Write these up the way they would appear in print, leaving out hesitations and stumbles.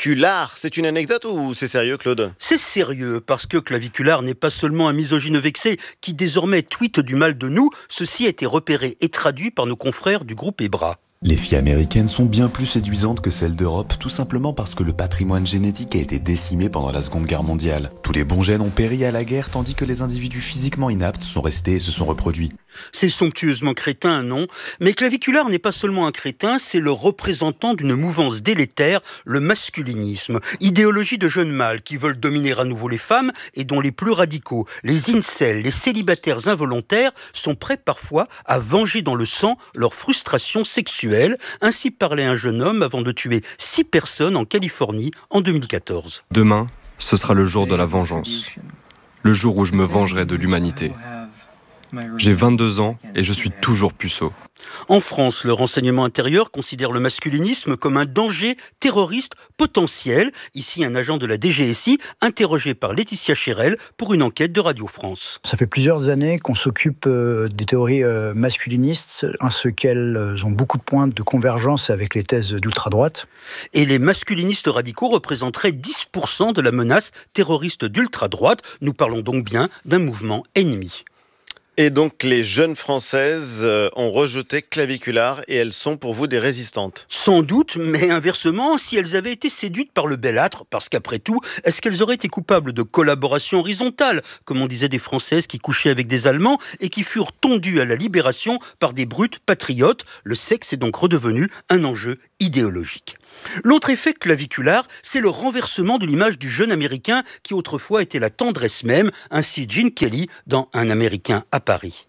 Claviculaire, c'est une anecdote ou c'est sérieux, Claude ? C'est sérieux, parce que Claviculaire n'est pas seulement un misogyne vexé qui désormais tweete du mal de nous, ceci a été repéré et traduit par nos confrères du groupe EBRA. Les filles américaines sont bien plus séduisantes que celles d'Europe, tout simplement parce que le patrimoine génétique a été décimé pendant la Seconde Guerre mondiale. Tous les bons gènes ont péri à la guerre, tandis que les individus physiquement inaptes sont restés et se sont reproduits. C'est somptueusement crétin, non ? Mais Claviculaire n'est pas seulement un crétin, c'est le représentant d'une mouvance délétère, le masculinisme. Idéologie de jeunes mâles qui veulent dominer à nouveau les femmes et dont les plus radicaux, les incels, les célibataires involontaires, sont prêts parfois à venger dans le sang leur frustration sexuelle. Ainsi parlait un jeune homme avant de tuer 6 personnes en Californie en 2014. Demain, ce sera le jour de la vengeance. Le jour où je me vengerai de l'humanité. J'ai 22 ans et je suis toujours puceau. En France, le renseignement intérieur considère le masculinisme comme un danger terroriste potentiel. Ici, un agent de la DGSI interrogé par Laetitia Chérel pour une enquête de Radio France. Ça fait plusieurs années qu'on s'occupe des théories masculinistes, en ce qu'elles ont beaucoup de points de convergence avec les thèses d'ultra-droite. Et les masculinistes radicaux représenteraient 10% de la menace terroriste d'ultra-droite. Nous parlons donc bien d'un mouvement ennemi. Et donc les jeunes françaises ont rejeté Claviculaire et elles sont pour vous des résistantes ? Sans doute, mais inversement, si elles avaient été séduites par le bellâtre, parce qu'après tout, est-ce qu'elles auraient été coupables de collaboration horizontale, comme on disait des Françaises qui couchaient avec des Allemands et qui furent tondues à la libération par des brutes patriotes ? Le sexe est donc redevenu un enjeu idéologique. L'autre effet claviculaire, c'est le renversement de l'image du jeune Américain qui autrefois était la tendresse même, ainsi Gene Kelly dans Un Américain à Paris.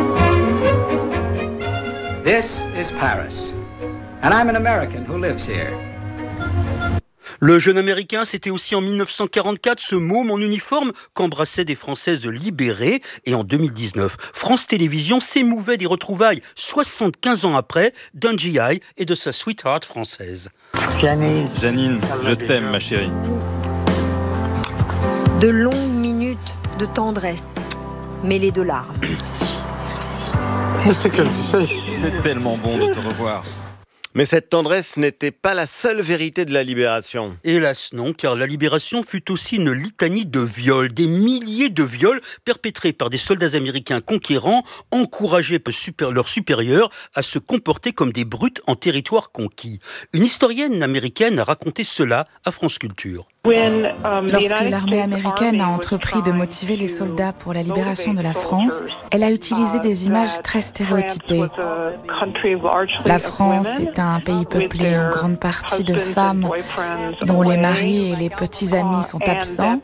This is Paris, and I'm an American who lives here. Le jeune Américain, c'était aussi en 1944 ce môme en uniforme qu'embrassaient des Françaises libérées. Et en 2019, France Télévisions s'émouvait des retrouvailles, 75 ans après, d'un GI et de sa sweetheart française. Janine, je t'aime, ma chérie. De longues minutes de tendresse, mêlées de larmes. C'est tellement bon de te revoir. Mais cette tendresse n'était pas la seule vérité de la libération. Hélas non, car la libération fut aussi une litanie de viols, des milliers de viols perpétrés par des soldats américains conquérants, encouragés par leurs supérieurs à se comporter comme des brutes en territoire conquis. Une historienne américaine a raconté cela à France Culture. Lorsque l'armée américaine a entrepris de motiver les soldats pour la libération de la France, elle a utilisé des images très stéréotypées. La France est un pays peuplé en grande partie de femmes dont les maris et les petits amis sont absents.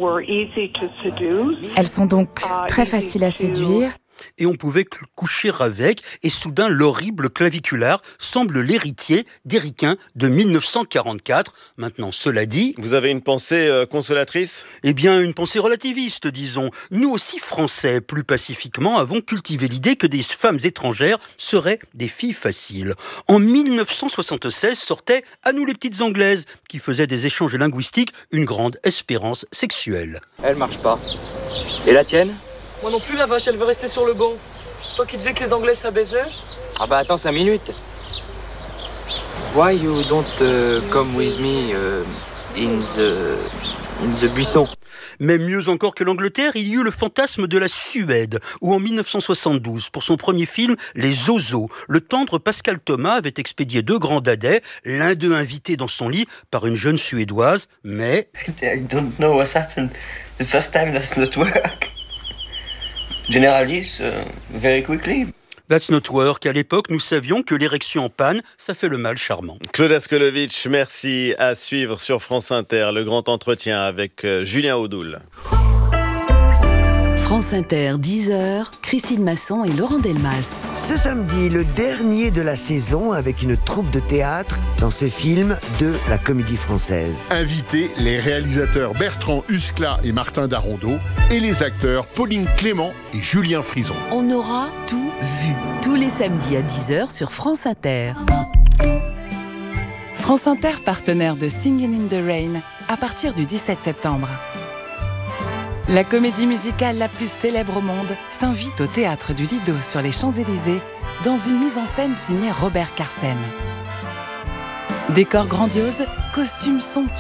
Elles sont donc très faciles à séduire. Et on pouvait coucher avec, et soudain l'horrible Claviculaire semble l'héritier d'Éricain de 1944. Maintenant, cela dit... Vous avez une pensée consolatrice ? Eh bien, une pensée relativiste, disons. Nous aussi, Français, plus pacifiquement, avons cultivé l'idée que des femmes étrangères seraient des filles faciles. En 1976 sortait « À nous les petites Anglaises », qui faisait des échanges linguistiques une grande espérance sexuelle. Elle marche pas. Et la tienne ? Moi non plus, la vache, elle veut rester sur le banc. Toi qui disais que les Anglais, ça baisait. Ah bah attends 5 minutes. Why you don't come with me in the buisson? Mais mieux encore que l'Angleterre, il y eut le fantasme de la Suède, où en 1972, pour son premier film, Les Zozos, le tendre Pascal Thomas avait expédié 2 grands dadais, l'un d'eux invité dans son lit par une jeune Suédoise, mais... I don't know what's happened. The first time that's not work. Generally, very quickly. That's not work. À l'époque, nous savions que l'érection en panne, ça fait le mal charmant. Claude Askolovitch, merci. À suivre sur France Inter, le grand entretien avec Julien Audoul. France Inter, 10h, Christine Masson et Laurent Delmas. Ce samedi, le dernier de la saison avec une troupe de théâtre dans ce film de la Comédie Française. Invités, les réalisateurs Bertrand Huskla et Martin Darondeau et les acteurs Pauline Clément et Julien Frison. On aura tout vu, tous les samedis à 10h sur France Inter. France Inter, partenaire de Singin' in the Rain, à partir du 17 septembre. La comédie musicale la plus célèbre au monde s'invite au théâtre du Lido sur les Champs-Élysées dans une mise en scène signée Robert Carsen. Décors grandioses, costumes somptueux.